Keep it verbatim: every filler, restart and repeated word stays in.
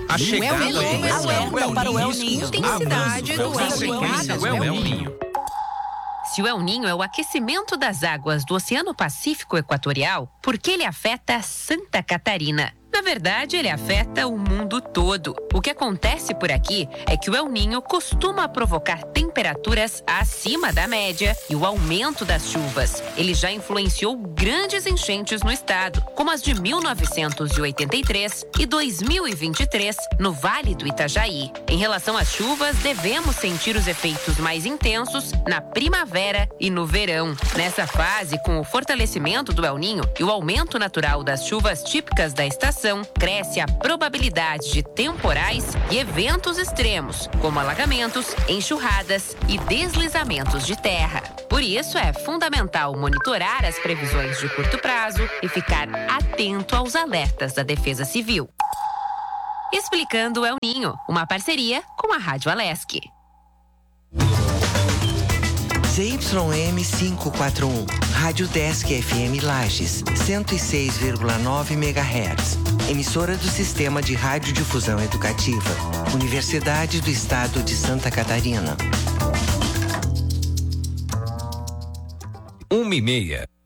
A chegada El Niño. é Alerta para o El Niño. Intensidade do El consequência do El Niño. Se o El Niño é o aquecimento das águas do Oceano Pacífico Equatorial, por que ele afeta Santa Catarina? Na verdade, ele afeta o mundo todo. O que acontece por aqui é que o El Niño costuma provocar temperaturas acima da média e o aumento das chuvas. Ele já influenciou grandes enchentes no estado, como as de mil novecentos e oitenta e três e dois mil e vinte e três, no Vale do Itajaí. Em relação às chuvas, devemos sentir os efeitos mais intensos na primavera e no verão. Nessa fase, com o fortalecimento do El Niño e o aumento natural das chuvas típicas da estação, cresce a probabilidade de temporais e eventos extremos, como alagamentos, enxurradas e deslizamentos de terra. Por isso, é fundamental monitorar as previsões de curto prazo e ficar atento aos alertas da Defesa Civil. Explicando o El Niño, uma parceria com a Rádio Alesc. Z Y M quinhentos e quarenta e um, Rádio Desk F M Lages, cento e seis vírgula nove megahertz. Emissora do Sistema de Radiodifusão Educativa, Universidade do Estado de Santa Catarina. Uma e meia.